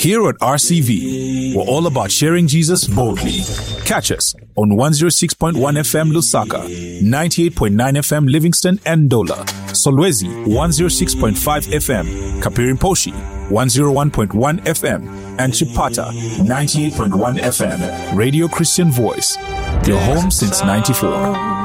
Here at RCV, we're all about sharing Jesus boldly. Catch us on 106.1 FM Lusaka, 98.9 FM Livingston and Ndola, Solwezi 106.5 FM, Kapirimposhi 101.1 FM, and Chipata 98.1 FM. Radio Christian Voice, your home since 94.